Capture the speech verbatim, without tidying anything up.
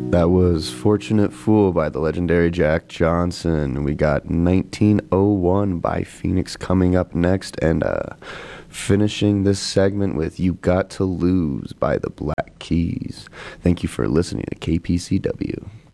That was Fortunate Fool by the legendary Jack Johnson. We got nineteen oh one by Phoenix coming up next, and uh, finishing this segment with You Got to Lose by the Black Keys. Thank you for listening to K P C W.